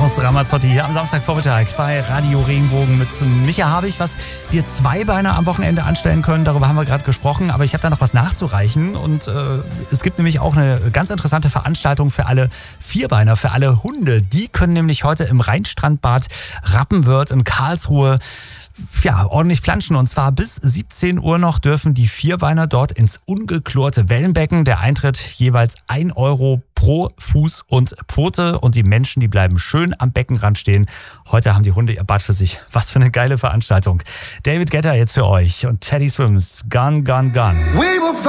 Eros Ramazzotti hier am Samstagvormittag bei Radio Regenbogen mit Micha Habich, was wir Zweibeiner am Wochenende anstellen können. Darüber haben wir gerade gesprochen, aber ich habe da noch was nachzureichen und es gibt nämlich auch eine ganz interessante Veranstaltung für alle Vierbeiner, für alle Hunde. Die können nämlich heute im Rheinstrandbad Rappenwörth in Karlsruhe ordentlich planschen. Und zwar bis 17 Uhr noch dürfen die Vierbeiner dort ins ungeklorte Wellenbecken. Der Eintritt jeweils 1 Euro pro Fuß und Pfote. Und die Menschen, die bleiben schön am Beckenrand stehen. Heute haben die Hunde ihr Bad für sich. Was für eine geile Veranstaltung. David Guetta jetzt für euch und Teddy Swims. Gone, gone, gone.